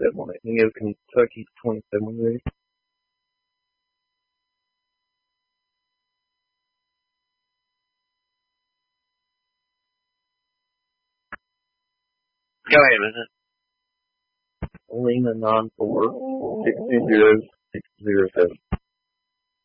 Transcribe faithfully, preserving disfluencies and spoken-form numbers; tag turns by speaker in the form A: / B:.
A: twenty-seven on it. You know, Kentucky's twenty-seven already.
B: Go ahead, Vincent.
A: Lena nine four six two zero six zero seven.